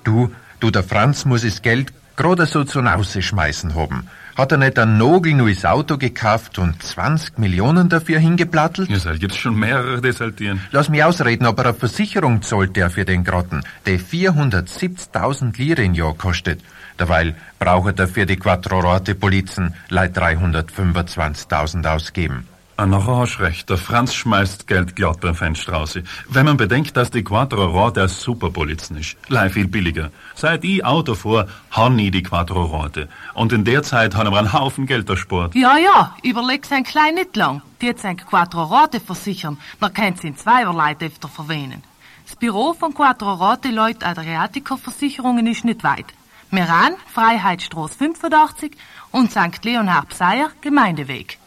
Du, der Franz muss das Geld gerade so zum Rausschmeißen haben. Hat er nicht ein nagelneues Auto gekauft und 20 Millionen dafür hingeplattelt? Ja, da gibt's schon mehrere desaltieren. Lass mich ausreden, aber eine Versicherung zahlt der für den Grotten, die 470.000 Lire im Jahr kostet. Derweil braucht er für die Quattro-Rote-Polizen leid 325.000 ausgeben. Nachher hast recht, der Franz schmeißt Geld glatt beim Fenster raus. Wenn man bedenkt, dass die Quattro Rote eine Superpolizen ist. Leih viel billiger. Seit ich Auto fuhr, han ich die Quattro Rote. Und in der Zeit haben wir einen Haufen Geld erspart. Ja, überleg's ein klein nicht lang. Die jetzt ein Quattro Rote versichern, man kann sie in zweierlei öfter verwähnen. Das Büro von Quattro Rote Leute Adriatico Versicherungen ist nicht weit. Meran, Freiheitsstraße 85 und St. Leonhard Pseier, Gemeindeweg.